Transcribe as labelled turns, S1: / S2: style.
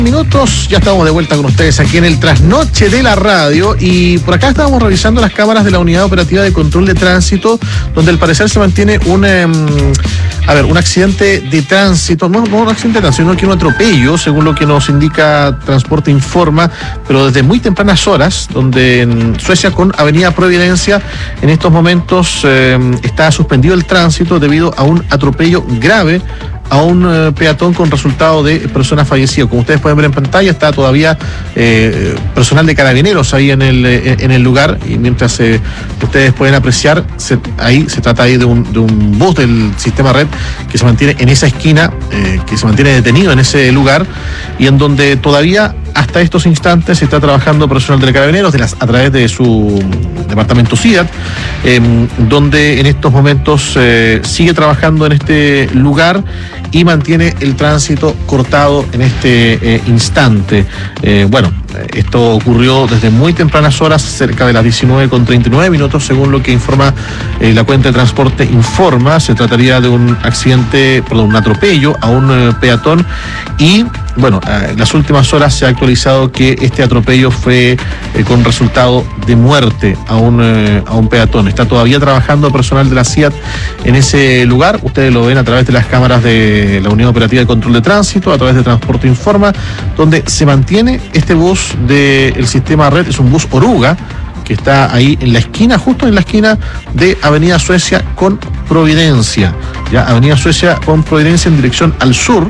S1: Minutos, ya estamos de vuelta con ustedes aquí en el Trasnoche de la Radio y por acá estábamos revisando las cámaras de la Unidad Operativa de Control de Tránsito, donde al parecer se mantiene un accidente de tránsito, no un accidente de tránsito, sino que un atropello, según lo que nos indica Transporte Informa, pero desde muy tempranas horas, donde en Suecia con Avenida Providencia, en estos momentos está suspendido el tránsito debido a un atropello grave a un peatón con resultado de personas fallecidas. Como ustedes pueden ver en pantalla, está todavía personal de Carabineros ahí en el lugar, y mientras ustedes pueden apreciar, se trata ahí de un bus del sistema red que se mantiene en esa esquina, que se mantiene detenido en ese lugar, y en donde todavía hasta estos instantes se está trabajando personal de Carabineros a través de su departamento CIDAT, donde en estos momentos sigue trabajando en este lugar y mantiene el tránsito cortado en este instante. Esto ocurrió desde muy tempranas horas, cerca de las 19:39, según lo que informa la cuenta de Transporte Informa. Se trataría de un atropello a un peatón, y en las últimas horas se ha actualizado que este atropello fue con resultado de muerte a un peatón. Está todavía trabajando personal de la CIAT en ese lugar. Ustedes lo ven a través de las cámaras de la Unidad Operativa de Control de Tránsito, a través de Transporte Informa, donde se mantiene este bus del sistema red. Es un bus Oruga que está ahí en la esquina, justo en la esquina de Avenida Suecia con Providencia. Ya, Avenida Suecia con Providencia en dirección al sur.